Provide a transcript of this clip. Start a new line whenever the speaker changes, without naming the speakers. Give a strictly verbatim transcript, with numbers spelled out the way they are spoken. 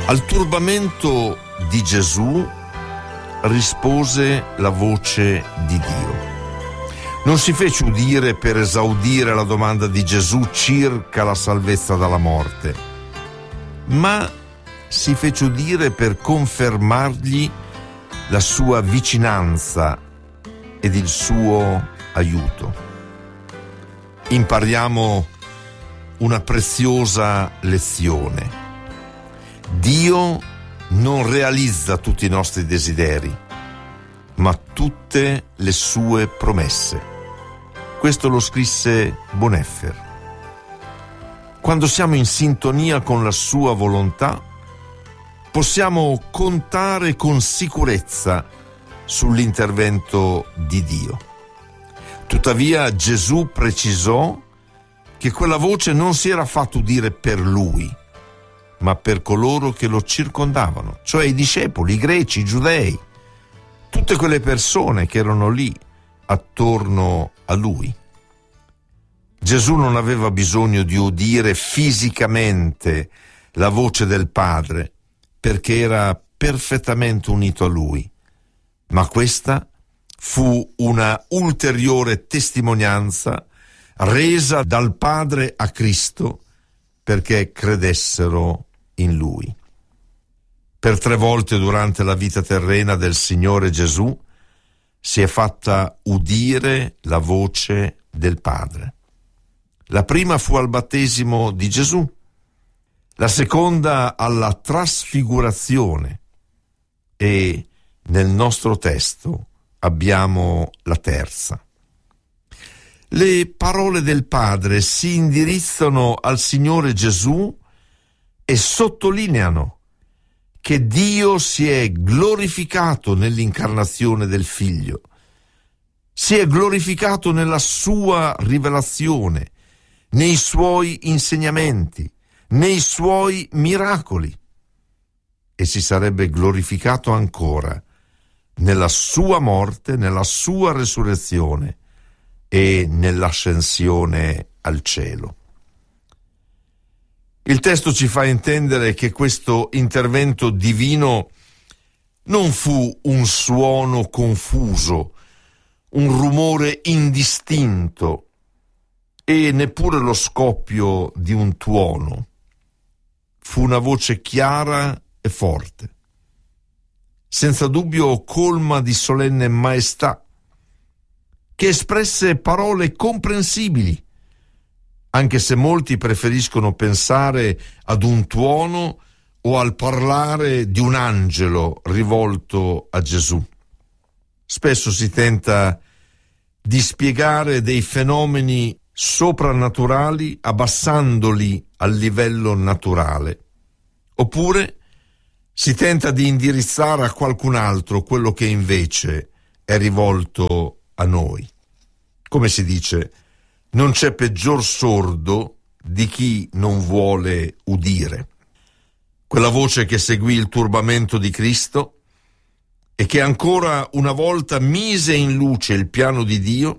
Al turbamento di Gesù rispose la voce di Dio. Non si fece udire per esaudire la domanda di Gesù circa la salvezza dalla morte, ma si fece udire per confermargli la sua vicinanza ed il suo aiuto. Impariamo una preziosa lezione. Dio non realizza tutti i nostri desideri, ma tutte le sue promesse. Questo lo scrisse Bonhoeffer. Quando siamo in sintonia con la sua volontà, possiamo contare con sicurezza sull'intervento di Dio. Tuttavia Gesù precisò che quella voce non si era fatto udire per lui, ma per coloro che lo circondavano, cioè i discepoli, i greci, i giudei, tutte quelle persone che erano lì attorno a lui. Gesù non aveva bisogno di udire fisicamente la voce del Padre, perché era perfettamente unito a lui, ma questa fu una ulteriore testimonianza resa dal Padre a Cristo perché credessero in Lui. Per tre volte durante la vita terrena del Signore Gesù si è fatta udire la voce del Padre. La prima fu al battesimo di Gesù, la seconda alla trasfigurazione e nel nostro testo abbiamo la terza. Le parole del Padre si indirizzano al Signore Gesù e sottolineano che Dio si è glorificato nell'incarnazione del Figlio, si è glorificato nella sua rivelazione, nei suoi insegnamenti, nei suoi miracoli, e si sarebbe glorificato ancora nella sua morte, nella sua resurrezione e nell'ascensione al cielo. Il testo ci fa intendere che questo intervento divino non fu un suono confuso, un rumore indistinto e neppure lo scoppio di un tuono. Fu una voce chiara e forte, senza dubbio colma di solenne maestà, che espresse parole comprensibili, anche se molti preferiscono pensare ad un tuono o al parlare di un angelo rivolto a Gesù. Spesso si tenta di spiegare dei fenomeni soprannaturali abbassandoli al livello naturale, oppure si tenta di indirizzare a qualcun altro quello che invece è rivolto a noi. Come si dice, non c'è peggior sordo di chi non vuole udire. Quella voce che seguì il turbamento di Cristo e che ancora una volta mise in luce il piano di Dio